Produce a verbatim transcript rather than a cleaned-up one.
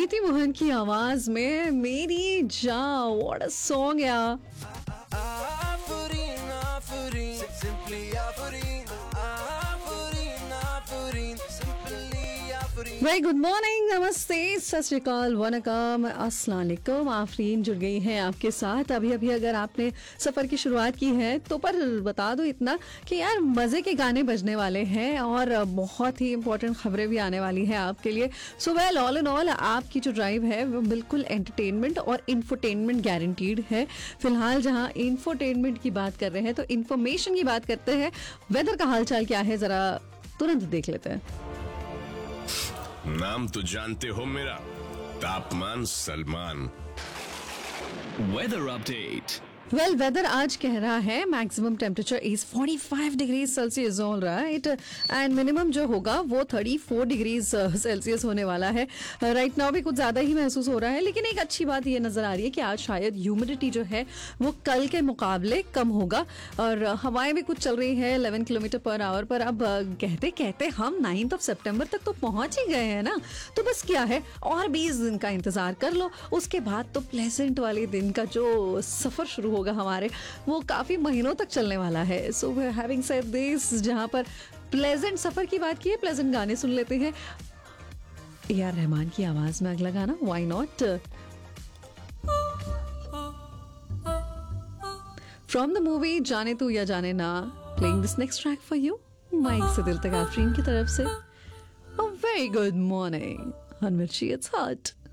नीति मोहन की आवाज में मेरी जान, व्हाट अ सॉन्ग यार। Afurine, Afurine, simply Afurine, Afurine, Afurine, simply Afurine. Very good morning, नमस्ते, सत श्री अकाल, वनकम, अस्सलाम वालेकुम। आफरीन जुड़ गई हैं आपके साथ। अभी अभी अगर आपने सफ़र की शुरुआत की है तो पर बता दो इतना कि यार मज़े के गाने बजने वाले हैं और बहुत ही इंपॉर्टेंट खबरें भी आने वाली हैं आपके लिए। So well, all in all आपकी जो ड्राइव है वो बिल्कुल एंटरटेनमेंट और इंफोटेनमेंट गारंटीड है। फिलहाल जहां इंफोटेनमेंट की बात कर रहे हैं तो इंफॉर्मेशन की बात करते हैं। वेदर का हालचाल क्या है जरा तुरंत देख लेते हैं। नाम तो जानते हो मेरा, तापमान Salman. Weather update. Well whether आज कह रहा है मैक्सिमम टेम्परेचर इज पैंतालीस degree Celsius all right, and minimum जो होगा वो चौंतीस डिग्री सेल्सियस होने वाला है। राइट नाउ भी कुछ ज़्यादा ही महसूस हो रहा है, लेकिन एक अच्छी बात ये नज़र आ रही है कि आज शायद ह्यूमिडिटी जो है वो कल के मुकाबले कम होगा और हवाएं भी कुछ चल रही है ग्यारह किलोमीटर पर आवर पर। अब कहते कहते हम नाइन्थ ऑफ सितंबर तक तो पहुंच ही गए हैं ना, तो बस क्या है और बीस दिन का इंतजार कर लो। उसके बाद तो प्लेजेंट वाले दिन का जो सफ़र शुरू होगा हमारे, वो काफी महीनों तक चलने वाला है। So we are having said this, जहां पर प्लेजेंट सफर की बात की है, प्लेजेंट गाने सुन लेते हैं। ए आर रहमान की आवाज में अगला गाना, why not, from the movie जाने तू या जाने ना। Playing this next track for you, mic से दिल तक आफरीन की तरफ से। A very good morning on मिर्ची, इट्स हॉट।